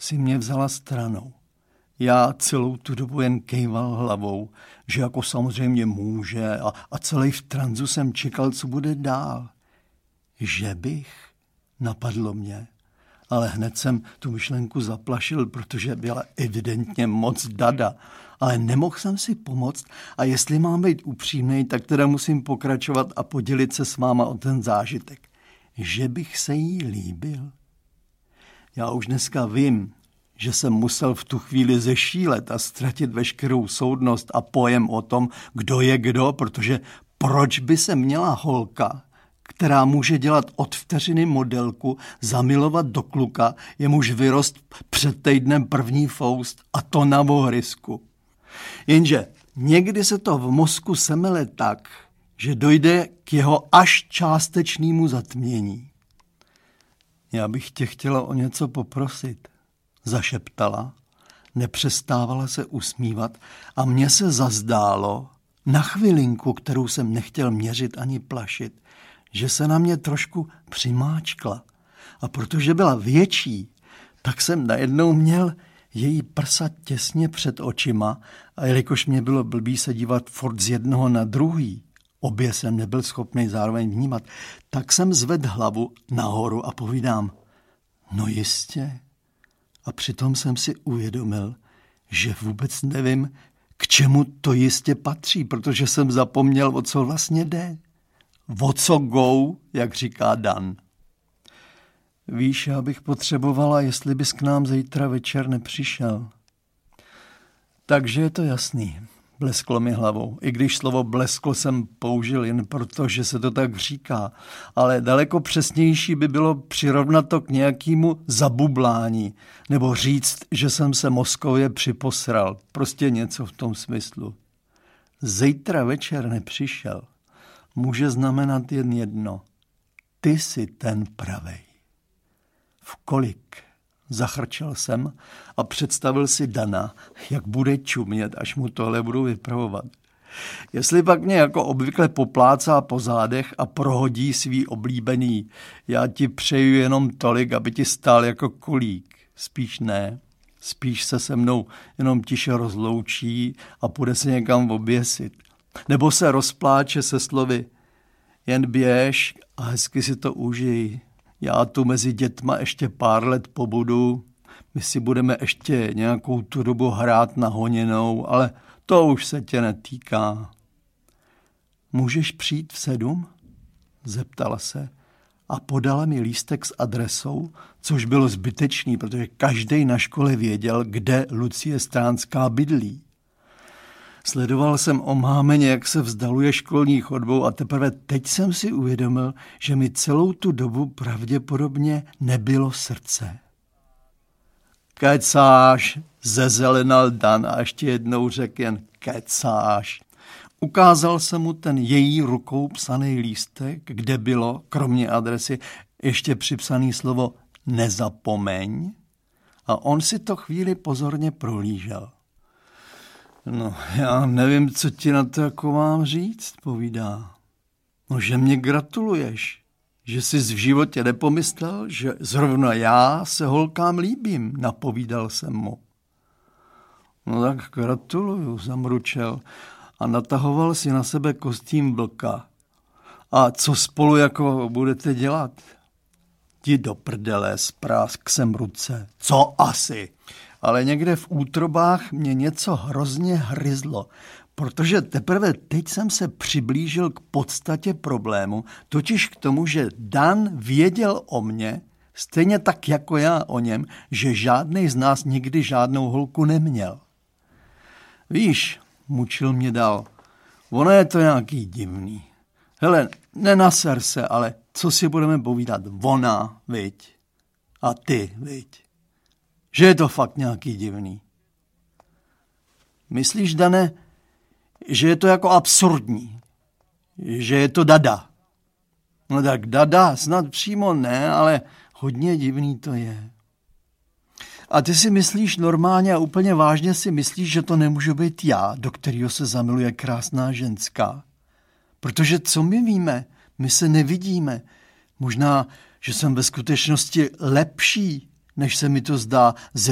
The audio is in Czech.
si mě vzala stranou. Já celou tu dobu jen kejval hlavou, že jako samozřejmě může a celý v tranzu jsem čekal, co bude dál. Že bych? Napadlo mě. Ale hned jsem tu myšlenku zaplašil, protože byla evidentně moc dada. Ale nemohl jsem si pomoct a jestli mám být upřímnej, tak teda musím pokračovat a podělit se s váma o ten zážitek. Že bych se jí líbil? Já už dneska vím, že jsem musel v tu chvíli zešílet a ztratit veškerou soudnost a pojem o tom, kdo je kdo, protože proč by se měla holka, která může dělat od vteřiny modelku, zamilovat do kluka, jemuž vyrost před týdnem první foust, a to na vohrysku. Jenže někdy se to v mozku semele tak, že dojde k jeho až částečnému zatmění. Já bych tě chtěla o něco poprosit, zašeptala, nepřestávala se usmívat a mně se zazdálo, na chvilinku, kterou jsem nechtěl měřit ani plašit, že se na mě trošku přimáčkla. A protože byla větší, tak jsem najednou měl její prsa těsně před očima a jelikož mě bylo blbý se dívat furt z jednoho na druhý, obě jsem nebyl schopný zároveň vnímat, tak jsem zvedl hlavu nahoru a povídám, no jistě. A přitom jsem si uvědomil, že vůbec nevím, k čemu to jistě patří, protože jsem zapomněl, o co vlastně jde. O co go, jak říká Dan. Víš, já bych potřebovala, jestli bys k nám zítra večer nepřišel. Takže je to jasný, blesklo mi hlavou. I když slovo blesklo jsem použil jen proto, že se to tak říká. Ale daleko přesnější by bylo přirovnat to k nějakému zabublání. Nebo říct, že jsem se mozkově připosral. Prostě něco v tom smyslu. Zítra večer nepřišel. Může znamenat jen jedno. Ty jsi ten pravej. V kolik? Zachrčel jsem a představil si Dana, jak bude čumět, až mu tohle budu vypravovat. Jestli pak mě jako obvykle poplácá po zádech a prohodí svý oblíbený, já ti přeju jenom tolik, aby ti stál jako kulík. Spíš ne. Spíš se mnou jenom tiše rozloučí a půjde se někam oběsit. Nebo se rozpláče se slovy jen běž a hezky si to užij. Já tu mezi dětma ještě pár let pobudu. My si budeme ještě nějakou tu dobu hrát na honěnou, ale to už se tě netýká. Můžeš přijít v 7? Zeptala se a podala mi lístek s adresou, což bylo zbytečný, protože každej na škole věděl, kde Lucie Stránská bydlí. Sledoval jsem omámeně, jak se vzdaluje školní chodbou a teprve teď jsem si uvědomil, že mi celou tu dobu pravděpodobně nebylo srdce. Kecáš, zezelenal Dan a ještě jednou řekl jen kecáš. Ukázal jsem mu ten její rukou psaný lístek, kde bylo, kromě adresy, ještě připsané slovo nezapomeň a on si to chvíli pozorně prohlížel. No, já nevím, co ti na to jako mám říct, povídá. No, že mě gratuluješ, že jsi v životě nepomyslel, že zrovna já se holkám líbím, napovídal jsem mu. No tak gratuluju, zamručel a natahoval si na sebe kostým vlka. A co spolu jako budete dělat? Jdi do prdele, sprásk jsem ruce. Co asi? Ale někde v útrobách mě něco hrozně hryzlo, protože teprve teď jsem se přiblížil k podstatě problému, totiž k tomu, že Dan věděl o mně, stejně tak jako já o něm, že žádnej z nás nikdy žádnou holku neměl. Víš, mučil mě dál, ono je to nějaký divný. Hele, nenaser se, ale co si budeme povídat? Ona, viď? A ty, viď? Že je to fakt nějaký divný. Myslíš, Dane, že je to jako absurdní? Že je to dada? No tak dada snad přímo ne, ale hodně divný to je. A ty si myslíš normálně a úplně vážně si myslíš, že to nemůžu být já, do kterého se zamiluje krásná ženská? Protože co my víme? My se nevidíme. Možná, že jsem ve skutečnosti lepší, než se mi to zdá, ze